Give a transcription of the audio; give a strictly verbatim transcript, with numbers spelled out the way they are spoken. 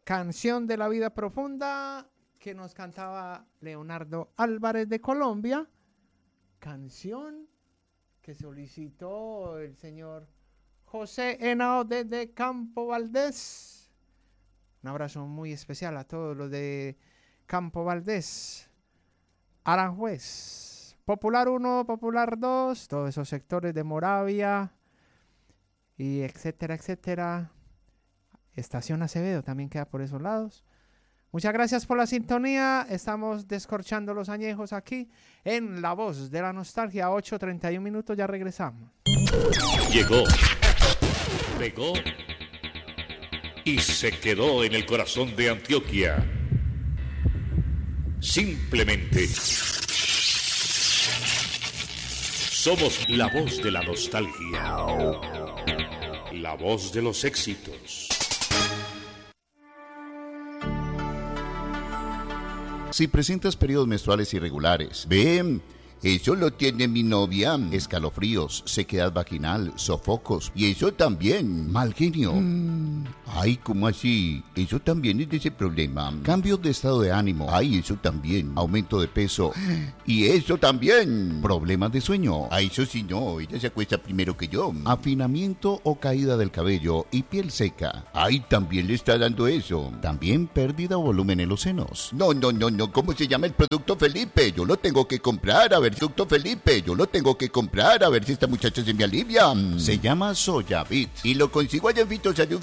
Canción de la Vida Profunda, que nos cantaba Leonardo Álvarez de Colombia. Canción que solicitó el señor José Henao desde Campo Valdés. Un abrazo muy especial a todos los de Campo Valdés, Aranjuez, Popular uno, Popular dos, todos esos sectores de Moravia, y etcétera, etcétera. Estación Acevedo también queda por esos lados. Muchas gracias por la sintonía. Estamos descorchando los añejos aquí en La Voz de la Nostalgia. ocho treinta y un minutos, ya regresamos. Llegó, pegó y se quedó en el corazón de Antioquia. Simplemente somos la voz de la nostalgia, la voz de los éxitos. Si presentas periodos menstruales irregulares, ven, eso lo tiene mi novia. Escalofríos, sequedad vaginal, sofocos, y eso también, mal genio. Mm. Ay, ¿cómo así? Eso también es de ese problema. Cambios de estado de ánimo, ay, eso también. Aumento de peso, y eso también. Problemas de sueño, ay, eso sí no, ella se acuesta primero que yo. Afinamiento o caída del cabello y piel seca, ay, también le está dando eso. También pérdida o volumen en los senos. No, no, no, no, ¿cómo se llama el producto, Felipe? Yo lo tengo que comprar, a ver, producto, Felipe, yo lo tengo que comprar, a ver si esta muchacha se me alivia. Se llama Soyabit y lo consigo allá en Vito Salud